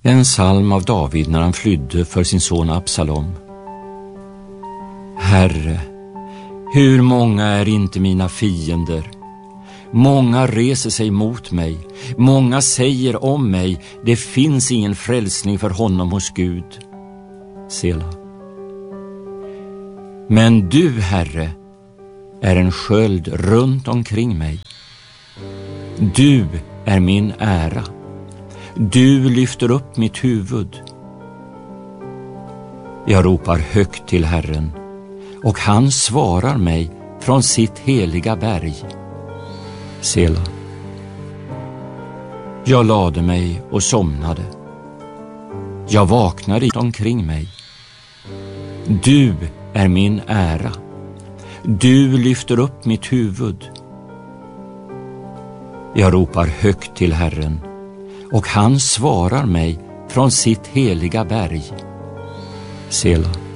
En psalm av David när han flydde för sin son Absalom. Herre, hur många är inte mina fiender? Många reser sig mot mig. Många säger om mig, det finns ingen frälsning för honom hos Gud. Sela. Men du, Herre, är en sköld runt omkring mig. Du är min ära. Du lyfter upp mitt huvud. Jag ropar högt till Herren, och han svarar mig från sitt heliga berg. Sela. Jag lade mig och somnade. Jag vaknade omkring mig. Du är min ära. Du lyfter upp mitt huvud. Jag ropar högt till Herren, och han svarar mig från sitt heliga berg. Sela.